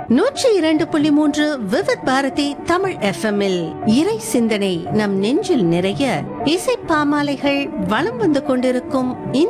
102.3 விவித் பாரதி தமிழ் FM-இல் இறை சிந்தனை நம் நெஞ்சில் நிறைய இசை பாமாலைகள் வலம் வந்து கொண்டிருக்கும்